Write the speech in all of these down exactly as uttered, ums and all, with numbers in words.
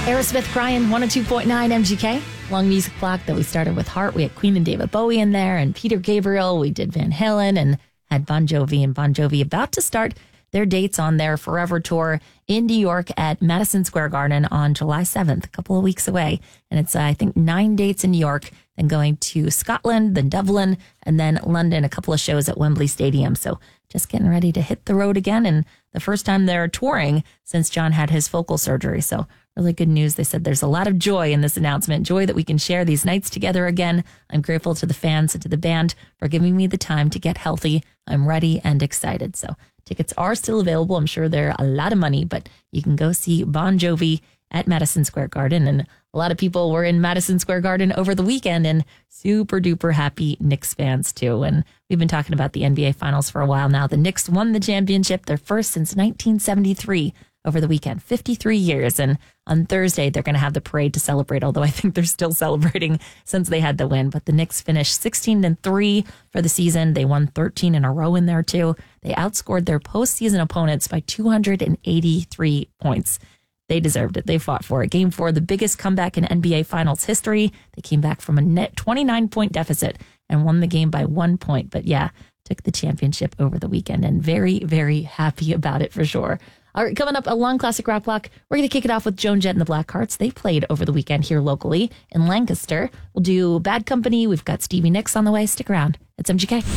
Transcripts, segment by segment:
Aerosmith, Brian, one oh two point nine M G K. Long music block that we started with Heart. We had Queen and David Bowie in there, and Peter Gabriel. We did Van Halen and had Bon Jovi, and Bon Jovi about to start their dates on their Forever Tour in New York at Madison Square Garden on July seventh, a couple of weeks away. And it's, uh, I think, nine dates in New York, then going to Scotland, then Dublin, and then London, a couple of shows at Wembley Stadium. So just getting ready to hit the road again. And the first time they're touring since John had his focal surgery. So really good news. They said there's a lot of joy in this announcement, joy that we can share these nights together again. I'm grateful to the fans and to the band for giving me the time to get healthy. I'm ready and excited. So tickets are still available. I'm sure they're a lot of money, but you can go see Bon Jovi at Madison Square Garden. And a lot of people were in Madison Square Garden over the weekend and super duper happy Knicks fans too. And we've been talking about the N B A Finals for a while now. The Knicks won the championship, their first since nineteen seventy-three over the weekend, fifty-three years. And on Thursday, they're going to have the parade to celebrate, although I think they're still celebrating since they had the win. But the Knicks finished sixteen and three for the season. They won thirteen in a row in there too. They outscored their postseason opponents by two hundred eighty-three points. They deserved it. They fought for it. Game four, the biggest comeback in N B A Finals history. They came back from a net twenty-nine point deficit and won the game by one point. But yeah, took the championship over the weekend and very, very happy about it for sure. All right, coming up, a long classic rock block. We're going to kick it off with Joan Jett and the Blackhearts. They played over the weekend here locally in Lancaster. We'll do Bad Company. We've got Stevie Nicks on the way. Stick around. It's M G K.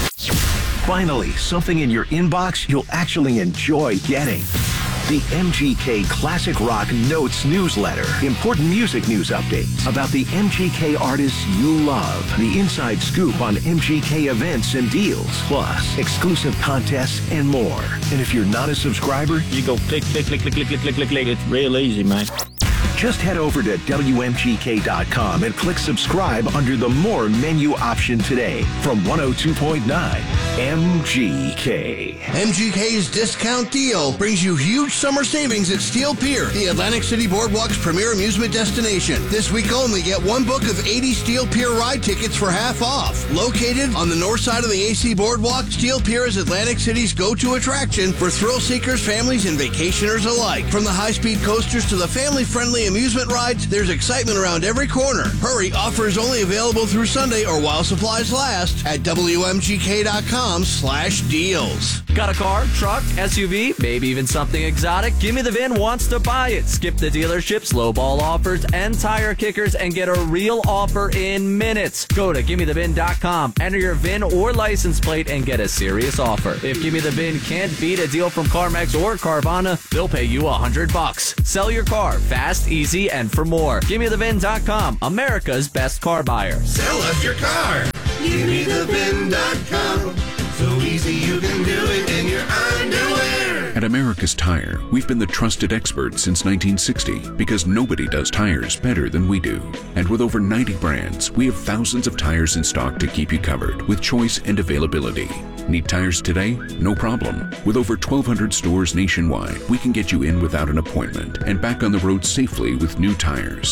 Finally, something in your inbox you'll actually enjoy getting. The M G K Classic Rock Notes newsletter. Important music news updates about the M G K artists you love. The inside scoop on M G K events and deals. Plus, exclusive contests and more. And if you're not a subscriber, you go click, click, click, click, click, click, click, click, click. It's real easy, man. Just head over to W M G K dot com and click subscribe under the More menu option today from one oh two point nine M G K. M G K's discount deal brings you huge summer savings at Steel Pier, the Atlantic City Boardwalk's premier amusement destination. This week only, get one book of eighty Steel Pier ride tickets for half off. Located on the north side of the A C Boardwalk, Steel Pier is Atlantic City's go-to attraction for thrill seekers, families, and vacationers alike. From the high-speed coasters to the family-friendly amusement rides, there's excitement around every corner. Hurry, offers only available through Sunday or while supplies last at W M G K dot com slash deals. Got a car, truck, S U V, maybe even something exotic? Gimme the V I N wants to buy it. Skip the dealerships, lowball offers, and tire kickers and get a real offer in minutes. Go to gimme the V I N dot com, enter your V I N or license plate, and get a serious offer. If Gimme the V I N can't beat a deal from CarMax or Carvana, they'll pay you a hundred bucks. Sell your car fast, easy, and for more. gimme the V I N dot com, America's best car buyer. Sell us your car. gimme the V I N dot com. So easy you can do it in your underwear. At America's Tire, we've been the trusted experts since nineteen sixty because nobody does tires better than we do. And with over ninety brands, we have thousands of tires in stock to keep you covered with choice and availability. Need tires today? No problem. With over twelve hundred stores nationwide, we can get you in without an appointment and back on the road safely with new tires.